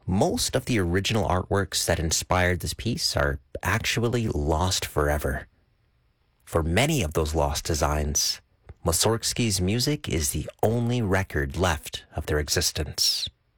most of the original artworks that inspired this piece are actually lost forever. For many of those lost designs, Mussorgsky's music is the only record left of their existence.